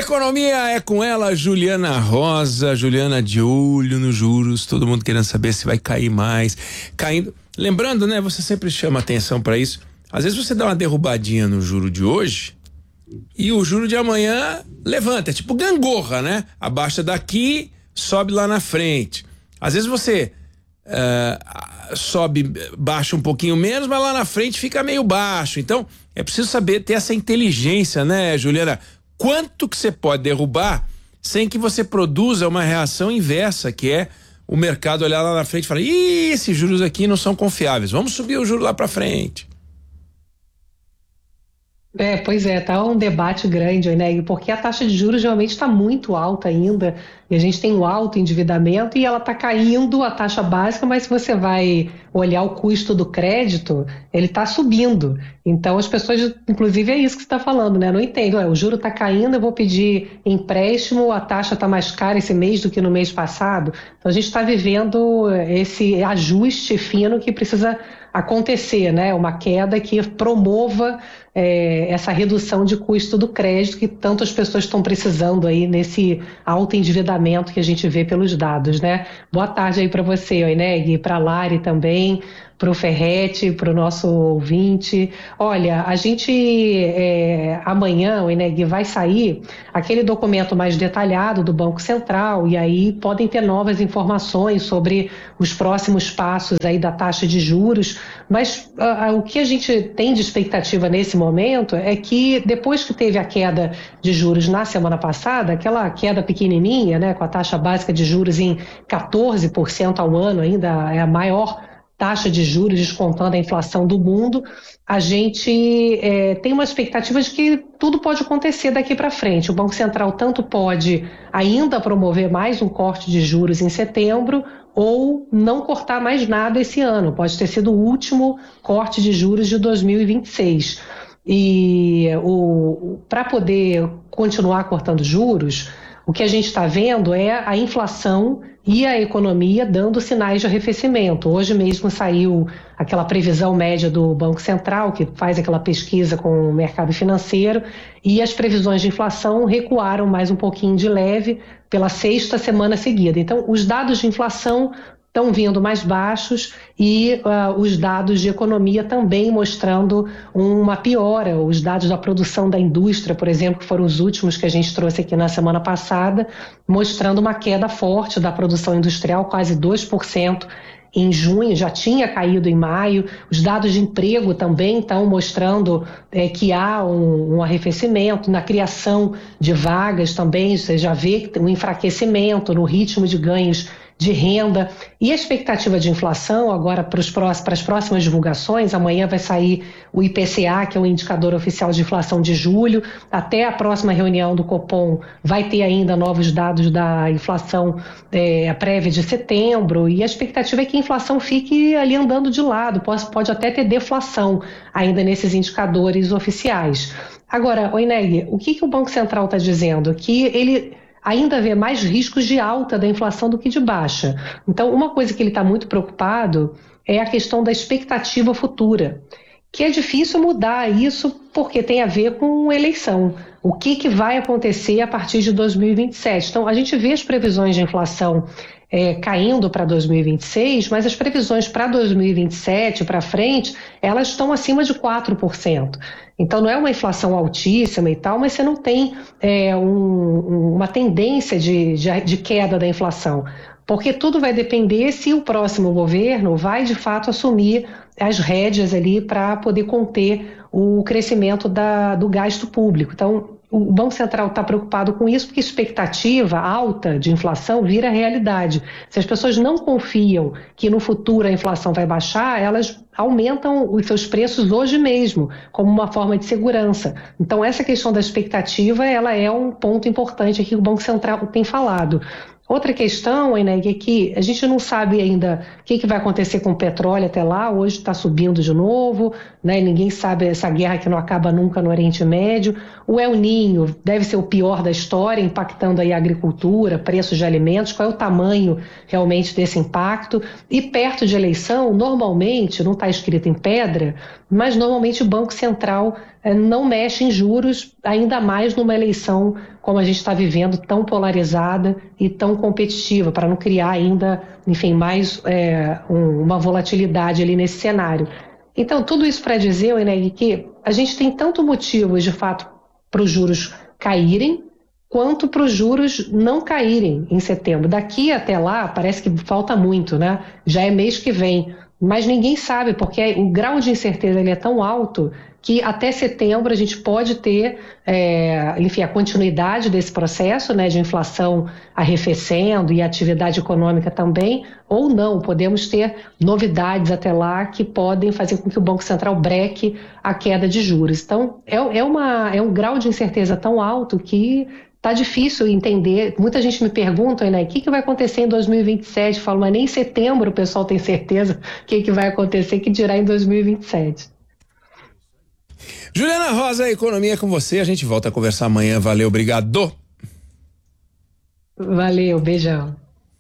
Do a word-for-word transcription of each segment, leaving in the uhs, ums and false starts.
Economia é com ela, Juliana Rosa. Juliana de olho nos juros, todo mundo querendo saber se vai cair mais, caindo. Lembrando, né, você sempre chama atenção para isso. Às vezes você dá uma derrubadinha no juro de hoje e o juro de amanhã levanta, é tipo gangorra, né? Abaixa daqui, sobe lá na frente. Às vezes você uh, sobe, baixa um pouquinho menos, mas lá na frente fica meio baixo. Então, é preciso saber ter essa inteligência, né, Juliana? Quanto que você pode derrubar sem que você produza uma reação inversa, que é o mercado olhar lá na frente e falar: ih, esses juros aqui não são confiáveis, vamos subir o juro lá para frente. É, pois é, tá um debate grande, né? Porque a taxa de juros realmente está muito alta ainda, e a gente tem um alto endividamento e ela está caindo, a taxa básica, mas se você vai olhar o custo do crédito, ele está subindo. Então as pessoas, inclusive é isso que você está falando, né? Não entendo, ué, o juro está caindo, eu vou pedir empréstimo, a taxa está mais cara esse mês do que no mês passado. Então a gente está vivendo esse ajuste fino que precisa acontecer, né? Uma queda que promova é, essa redução de custo do crédito que tantas pessoas estão precisando aí nesse alto endividamento que a gente vê pelos dados, né? Boa tarde aí para você, Oineg, para a Lari também, para o Ferretti, para o nosso ouvinte. Olha, a gente é, amanhã, o Eneg, vai sair aquele documento mais detalhado do Banco Central, e aí podem ter novas informações sobre os próximos passos aí da taxa de juros, mas uh, uh, o que a gente tem de expectativa nesse momento é que depois que teve a queda de juros na semana passada, aquela queda pequenininha, né, com a taxa básica de juros em quatorze por cento ao ano, ainda é a maior taxa de juros descontando a inflação do mundo, a gente é, tem uma expectativa de que tudo pode acontecer daqui para frente. O Banco Central tanto pode ainda promover mais um corte de juros em setembro ou não cortar mais nada esse ano. Pode ter sido o último corte de juros de dois mil e vinte e seis. E para poder continuar cortando juros, o que a gente está vendo é a inflação e a economia dando sinais de arrefecimento. Hoje mesmo saiu aquela previsão média do Banco Central, que faz aquela pesquisa com o mercado financeiro, e as previsões de inflação recuaram mais um pouquinho de leve pela sexta semana seguida. Então, os dados de inflação estão vindo mais baixos e uh, os dados de economia também mostrando uma piora. Os dados da produção da indústria, por exemplo, que foram os últimos que a gente trouxe aqui na semana passada, mostrando uma queda forte da produção industrial, quase dois por cento em junho, já tinha caído em maio. Os dados de emprego também estão mostrando é, que há um, um arrefecimento na criação de vagas também. Você já vê um enfraquecimento no ritmo de ganhos de renda. E a expectativa de inflação agora para, os próximos, para as próximas divulgações, amanhã vai sair o I P C A, que é o indicador oficial de inflação de julho, até a próxima reunião do Copom vai ter ainda novos dados da inflação é, prévia de setembro, e a expectativa é que a inflação fique ali andando de lado, pode, pode até ter deflação ainda nesses indicadores oficiais. Agora, Oineg, o que, que o Banco Central está dizendo? Que ele ainda vê mais riscos de alta da inflação do que de baixa. Então, uma coisa que ele está muito preocupado é a questão da expectativa futura, que é difícil mudar isso porque tem a ver com eleição. O que, que vai acontecer a partir de dois mil e vinte e sete? Então, a gente vê as previsões de inflação É, caindo para dois mil e vinte e seis, mas as previsões para dois mil e vinte e sete para frente, elas estão acima de quatro por cento. Então não é uma inflação altíssima e tal, mas você não tem é, um, uma tendência de, de, de queda da inflação, porque tudo vai depender se o próximo governo vai de fato assumir as rédeas ali para poder conter o crescimento da, do gasto público. Então, o Banco Central está preocupado com isso porque expectativa alta de inflação vira realidade. Se as pessoas não confiam que no futuro a inflação vai baixar, elas aumentam os seus preços hoje mesmo, como uma forma de segurança. Então, essa questão da expectativa, ela é um ponto importante aqui que o Banco Central tem falado. Outra questão, Eneg, é que a gente não sabe ainda o que, que vai acontecer com o petróleo até lá. Hoje está subindo de novo, né? Ninguém sabe essa guerra que não acaba nunca no Oriente Médio. O El Niño deve ser o pior da história, impactando aí a agricultura, preços de alimentos. Qual é o tamanho realmente desse impacto? E perto de eleição, normalmente, não está escrito em pedra, mas normalmente o Banco Central não mexe em juros, ainda mais numa eleição como a gente está vivendo, tão polarizada e tão competitiva, para não criar ainda, enfim, mais é, um, uma volatilidade ali nesse cenário. Então, tudo isso para dizer, Eneg, que a gente tem tanto motivos, de fato, para os juros caírem, quanto para os juros não caírem em setembro. Daqui até lá, parece que falta muito, né? Já é mês que vem, mas ninguém sabe, porque o grau de incerteza ele é tão alto que até setembro a gente pode ter, é, enfim, a continuidade desse processo, né, de inflação arrefecendo e atividade econômica também, ou não, podemos ter novidades até lá que podem fazer com que o Banco Central breque a queda de juros. Então, é, é, uma, é um grau de incerteza tão alto que tá difícil entender. Muita gente me pergunta, né, o que, que vai acontecer em dois mil e vinte e sete? Eu falo, mas nem em setembro o pessoal tem certeza o que, que vai acontecer, que dirá em dois mil e vinte e sete. Juliana Rosa, economia com você. A gente volta a conversar amanhã. Valeu, obrigado. Valeu, beijão.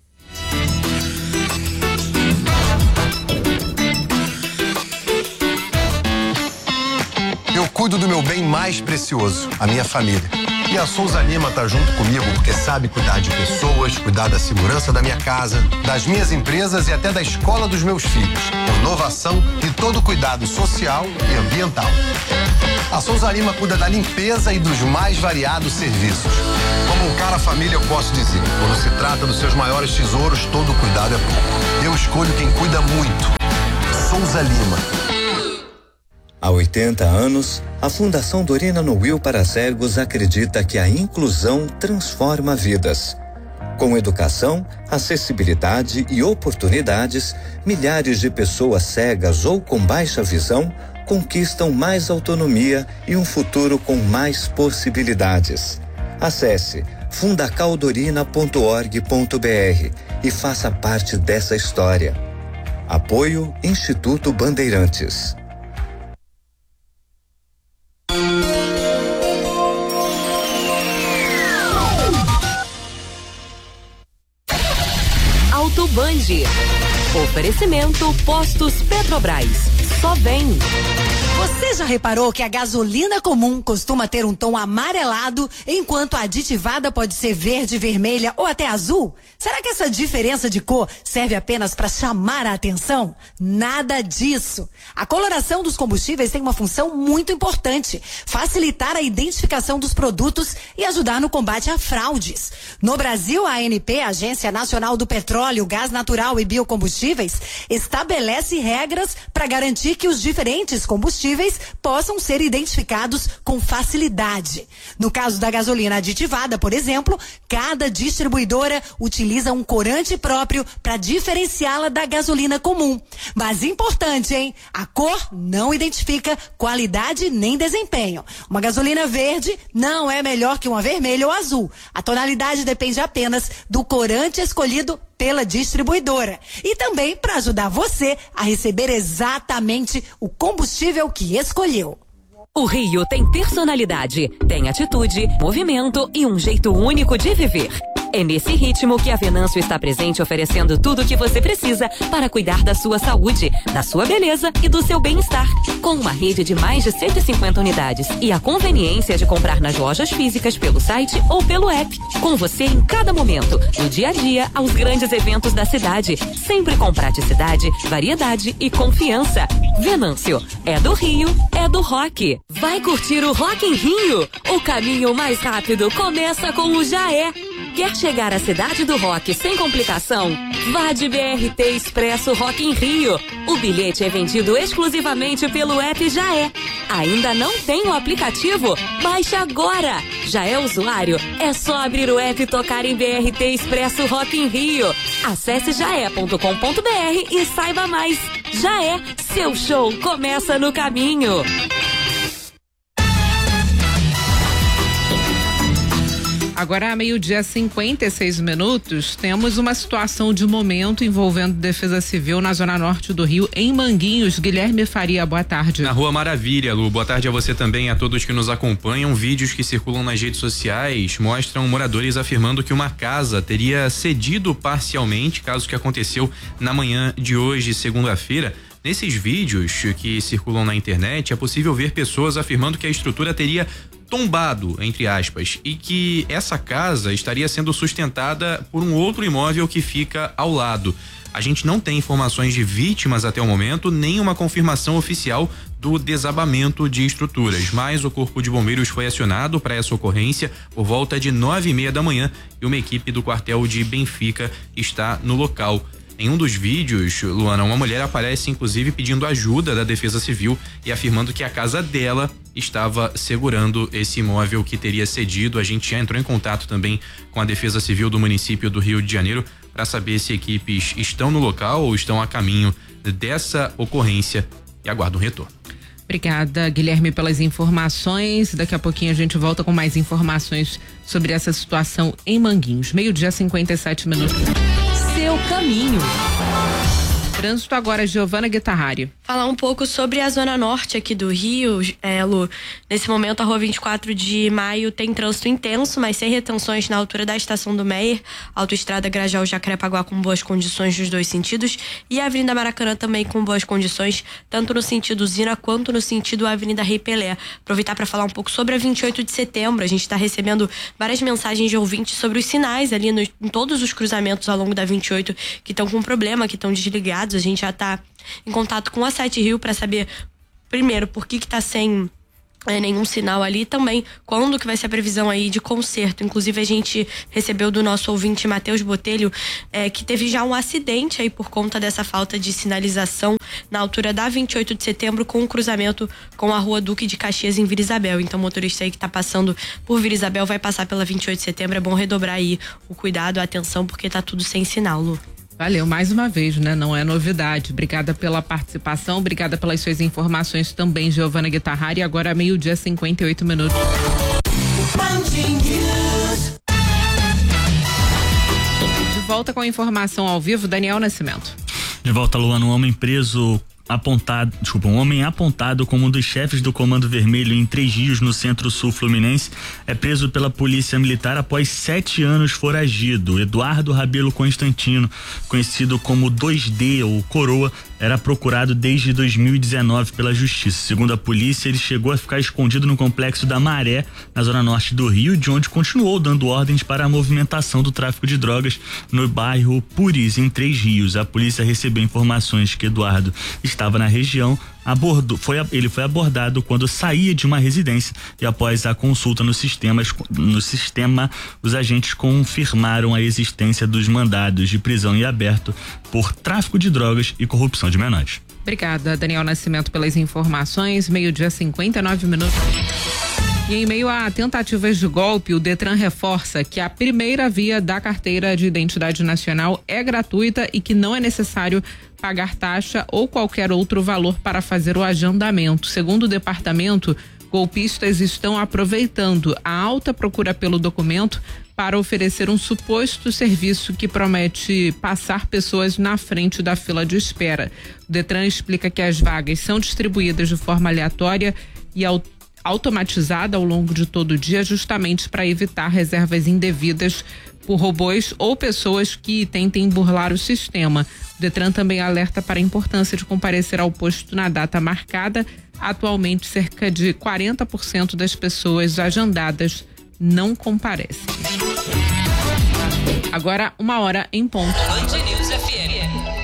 Eu cuido do meu bem mais precioso, a minha família. E a Souza Lima tá junto comigo porque sabe cuidar de pessoas, cuidar da segurança da minha casa, das minhas empresas e até da escola dos meus filhos. Inovação e todo cuidado social e ambiental. A Souza Lima cuida da limpeza e dos mais variados serviços. Como um cara família, eu posso dizer, quando se trata dos seus maiores tesouros, todo cuidado é pouco. Eu escolho quem cuida muito. Souza Lima. Há oitenta anos, a Fundação Dorina Noil para Cegos acredita que a inclusão transforma vidas. Com educação, acessibilidade e oportunidades, milhares de pessoas cegas ou com baixa visão conquistam mais autonomia e um futuro com mais possibilidades. Acesse fundacaldorina ponto org ponto br e faça parte dessa história. Apoio Instituto Bandeirantes. Auto Band. Oferecimento Postos Petrobras. Só vem. Você já reparou que a gasolina comum costuma ter um tom amarelado, enquanto a aditivada pode ser verde, vermelha ou até azul? Será que essa diferença de cor serve apenas para chamar a atenção? Nada disso. A coloração dos combustíveis tem uma função muito importante: facilitar a identificação dos produtos e ajudar no combate a fraudes. No Brasil, a ANP, Agência Nacional do Petróleo, Gás Natural e Biocombustíveis, estabelece regras para garantir que os diferentes combustíveis possam ser identificados com facilidade. No caso da gasolina aditivada, por exemplo, cada distribuidora utiliza um corante próprio para diferenciá-la da gasolina comum. Mas importante, hein? A cor não identifica qualidade nem desempenho. Uma gasolina verde não é melhor que uma vermelha ou azul. A tonalidade depende apenas do corante escolhido pela distribuidora. E também para ajudar você a receber exatamente o combustível que escolheu. O Rio tem personalidade, tem atitude, movimento e um jeito único de viver. É nesse ritmo que a Venâncio está presente, oferecendo tudo o que você precisa para cuidar da sua saúde, da sua beleza e do seu bem-estar. Com uma rede de mais de cento e cinquenta unidades e a conveniência de comprar nas lojas físicas, pelo site ou pelo app. Com você em cada momento, do dia a dia aos grandes eventos da cidade. Sempre com praticidade, variedade e confiança. Venâncio, é do Rio, é do rock. Vai curtir o Rock em Rio? O caminho mais rápido começa com o Jaé. Quer chegar à cidade do rock sem complicação? Vá de B R T Expresso Rock em Rio. O bilhete é vendido exclusivamente pelo app Jaé. Ainda não tem o aplicativo? Baixe agora! Já é usuário? É só abrir o app e tocar em B R T Expresso Rock em Rio. Acesse jaé ponto com ponto br e saiba mais. Jaé, seu show começa no caminho. Agora, meio-dia, cinquenta e seis minutos, temos uma situação de momento envolvendo Defesa Civil na Zona Norte do Rio, em Manguinhos. Guilherme Faria, boa tarde. Na Rua Maravilha, Lu. Boa tarde a você também e a todos que nos acompanham. Vídeos que circulam nas redes sociais mostram moradores afirmando que uma casa teria cedido parcialmente, caso que aconteceu na manhã de hoje, segunda-feira. Nesses vídeos que circulam na internet, é possível ver pessoas afirmando que a estrutura teria tombado, entre aspas, e que essa casa estaria sendo sustentada por um outro imóvel que fica ao lado. A gente não tem informações de vítimas até o momento, nem uma confirmação oficial do desabamento de estruturas, mas o Corpo de Bombeiros foi acionado para essa ocorrência por volta de nove e meia da manhã e uma equipe do quartel de Benfica está no local. Em um dos vídeos, Luana, uma mulher aparece inclusive pedindo ajuda da Defesa Civil e afirmando que a casa dela estava segurando esse imóvel que teria cedido. A gente já entrou em contato também com a Defesa Civil do município do Rio de Janeiro para saber se equipes estão no local ou estão a caminho dessa ocorrência e aguardam um retorno. Obrigada, Guilherme, pelas informações. Daqui a pouquinho a gente volta com mais informações sobre essa situação em Manguinhos. Meio-dia, cinquenta e sete minutos. Seu caminho. Trânsito agora, Giovana Guitarrari. Falar um pouco sobre a zona norte aqui do Rio, é, Lu. Nesse momento, a rua vinte e quatro de maio tem trânsito intenso, mas sem retenções na altura da estação do Meier. Autoestrada Grajaú-Jacarepaguá com boas condições nos dois sentidos. E a Avenida Maracanã também com boas condições, tanto no sentido Usina quanto no sentido Avenida Rei Pelé. Aproveitar para falar um pouco sobre a vinte e oito de setembro. A gente está recebendo várias mensagens de ouvintes sobre os sinais ali no, em todos os cruzamentos ao longo da vinte e oito que estão com problema, que estão desligados. A gente já está em contato com a Sete Rio para saber, primeiro, por que que tá sem é, nenhum sinal ali, também quando que vai ser a previsão aí de conserto. Inclusive a gente recebeu do nosso ouvinte Matheus Botelho é, que teve já um acidente aí por conta dessa falta de sinalização na altura da vinte e oito de setembro com o cruzamento com a rua Duque de Caxias em Vila Isabel. Então o motorista aí que tá passando por Vila Isabel vai passar pela vinte e oito de setembro, é bom redobrar aí o cuidado, a atenção, porque tá tudo sem sinal, Lu. Valeu mais uma vez, né? Não é novidade. Obrigada pela participação, obrigada pelas suas informações também, Giovana Guitarrari. Agora meio-dia, cinquenta e oito minutos. De volta com a informação ao vivo, Daniel Nascimento. De volta, Luana, um homem preso apontado, desculpa, um homem apontado como um dos chefes do Comando Vermelho em Três Rios, no Centro-Sul Fluminense, é preso pela Polícia Militar após sete anos foragido. Eduardo Rabelo Constantino, conhecido como dois D ou Coroa, era procurado desde dois mil e dezenove pela Justiça. Segundo a polícia, ele chegou a ficar escondido no complexo da Maré, na zona norte do Rio, de onde continuou dando ordens para a movimentação do tráfico de drogas no bairro Puris, em Três Rios. A polícia recebeu informações que Eduardo estava na região, abordou, foi, ele foi abordado quando saía de uma residência e após a consulta nos sistemas, no sistema, os agentes confirmaram a existência dos mandados de prisão em aberto por tráfico de drogas e corrupção de menores. Obrigada, Daniel Nascimento, pelas informações. Meio-dia, cinquenta e nove minutos. E em meio a tentativas de golpe, o Detran reforça que a primeira via da carteira de identidade nacional é gratuita e que não é necessário pagar taxa ou qualquer outro valor para fazer o agendamento. Segundo o departamento, golpistas estão aproveitando a alta procura pelo documento para oferecer um suposto serviço que promete passar pessoas na frente da fila de espera. O Detran explica que as vagas são distribuídas de forma aleatória e automática automatizada ao longo de todo o dia, justamente para evitar reservas indevidas por robôs ou pessoas que tentem burlar o sistema. O Detran também alerta para a importância de comparecer ao posto na data marcada. Atualmente, cerca de quarenta por cento das pessoas agendadas não comparecem. Agora, uma hora em ponto. Band News F M.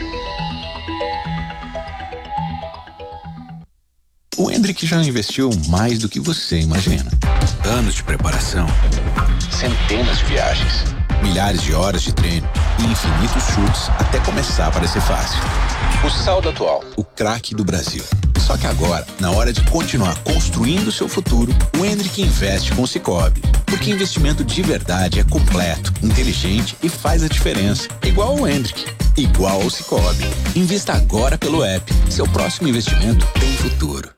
O Hendrick já investiu mais do que você imagina. Anos de preparação, centenas de viagens, milhares de horas de treino e infinitos chutes até começar a parecer fácil. O saldo atual, o craque do Brasil. Só que agora, na hora de continuar construindo o seu futuro, o Hendrick investe com o Sicoob. Porque investimento de verdade é completo, inteligente e faz a diferença. Igual ao Hendrick, igual ao Sicoob. Invista agora pelo app. Seu próximo investimento tem futuro.